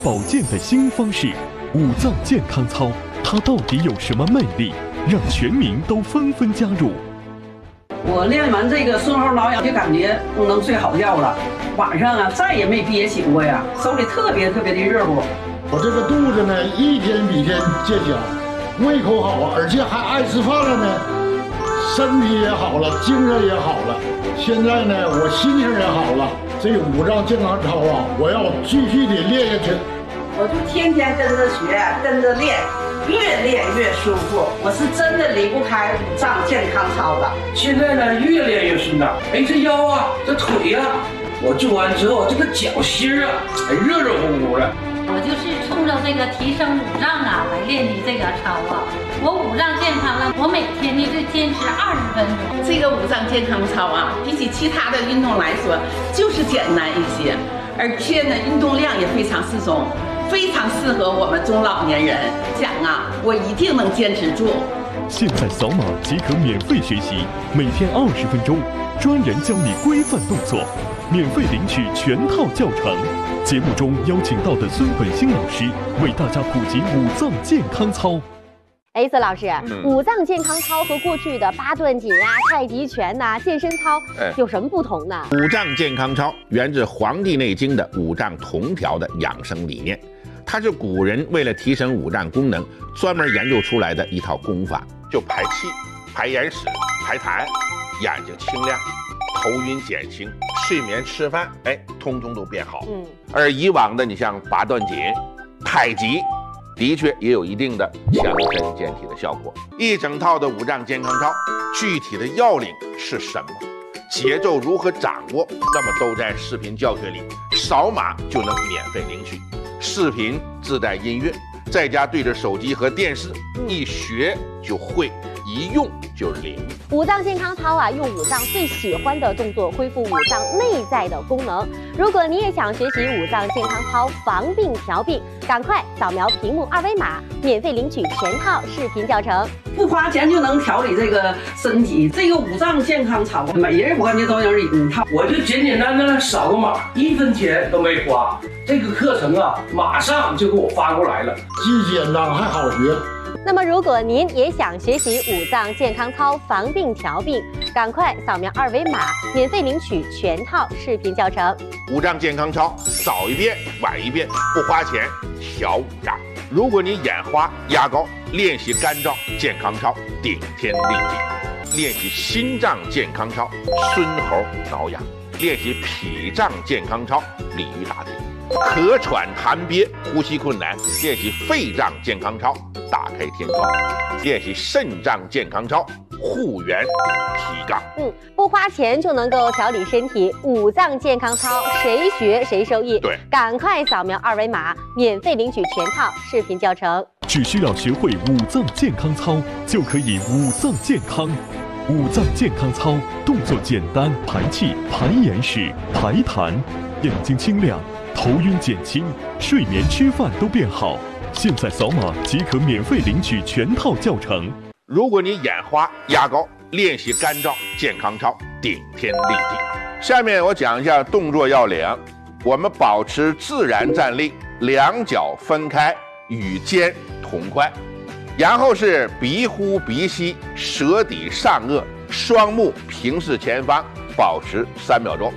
保健的新方式——五脏健康操，它到底有什么魅力，让全民都纷纷加入？ 我练完这个顺后挠痒，就感觉能睡好觉了，晚上啊再也没憋醒过呀，手里特别的热乎。 我这个肚子呢，一天比一天见小，胃口好，而且还爱吃饭了呢，身体也好了，精神也好了。现在呢，我心情也好了。这五脏健康操啊，我要继续的练下去。 我就天天跟着学，跟着练，越练越舒服。我是真的离不开五脏健康操的。 现在呢，越练越顺当。哎，这腰啊，这腿啊，我做完之后，这个脚心啊，热乎乎的。 我就是冲着这个提升五脏啊来练的这个操啊。我五脏健康了，我每天呢就坚持20分钟。 这个五脏健康操啊，比起其他的运动来说，就是简单一些，而且呢，运动量也非常适中，非常适合我们中老年人。讲啊，我一定能坚持住。 现在扫码即可免费学习，每天20分钟，专人教你规范动作，免费领取全套教程。节目中邀请到的孙本兴老师为大家普及五脏健康操。 孙老师，五脏健康操和过去的八段锦啊、太极拳呐、健身操有什么不同呢？ 五脏健康操源自《黄帝内经》的五脏同调的养生理念，它是古人为了提升五脏功能专门研究出来的一套功法，就排气、排眼屎、排痰，眼睛清亮，头晕减轻，睡眠吃饭，通通都变好。而以往的你像八段锦、太极，的确也有一定的强身健体的效果。一整套的五脏健康操，具体的要领是什么？节奏如何掌握？那么都在视频教学里，扫码就能免费领取。视频自带音乐，在家对着手机和电视，一学就会，一用就灵。 五脏健康操啊，用五脏最喜欢的动作恢复五脏内在的功能。如果你也想学习五脏健康操防病调病，赶快扫描屏幕2维码，免费领取全套视频教程。 不花钱就能调理这个身体，这个五脏健康操，每人我感觉都有一套。 我就简简单单的扫个码，1分钱都没花。这个课程啊，马上就给我发过来了， 既简单还好学。 那么，如果您也想学习五脏健康操防病调病，赶快扫描2维码，免费领取全套视频教程。 五脏健康操，早一遍晚一遍，不花钱调五脏。如果你眼花压高，练习肝脏健康操，顶天立地；练习心脏健康操，孙猴挠痒；练习脾脏健康操，鲤鱼打挺；咳喘痰憋，呼吸困难，练习肺脏健康操，打开天窗；练习肾脏健康操，护元提杠。 不花钱就能够调理身体，五脏健康操谁学谁受益。 对， 赶快扫描2维码，免费领取全套视频教程。 只需要学会五脏健康操，就可以五脏健康。五脏健康操动作简单，排气、排眼屎、排痰，眼睛清亮，头晕减轻，睡眠吃饭都变好。现在扫码即可免费领取全套教程。 如果你眼花压高，练习肝脏健康操，顶天立地。下面我讲一下动作要领。我们保持自然站立，两脚分开，与肩同宽，然后是鼻呼鼻吸，舌抵上颚，双目平视前方，保持3秒钟。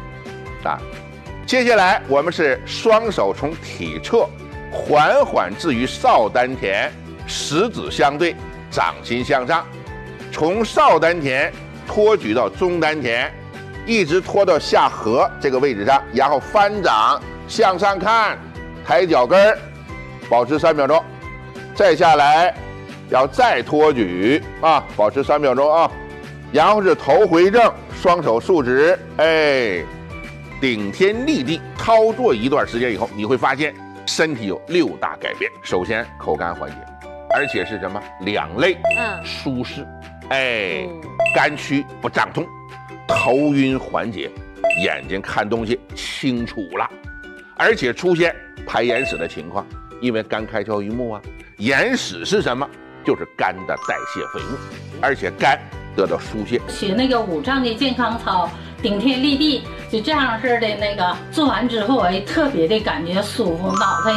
接下来我们是双手从体侧缓缓置于少丹田，食指相对，掌心向上，从少丹田托举到中丹田，一直拖到下颌这个位置上，然后翻掌向上看，抬脚跟儿，保持3秒钟。再下来要再托举保持3秒钟啊。然后是头回正，双手竖直，顶天立地。操作一段时间以后，你会发现身体有6大改变。首先口干缓解，而且是什么？两肋舒适，肝区不胀痛，头晕缓解，眼睛看东西清楚了，而且出现排眼屎的情况，因为肝开窍于目啊。眼屎是什么？就是肝的代谢废物，而且肝得到疏泄。 学那个五脏的健康操， 顶天立地，就这样式的那个做完之后，哎，特别的感觉舒服，脑袋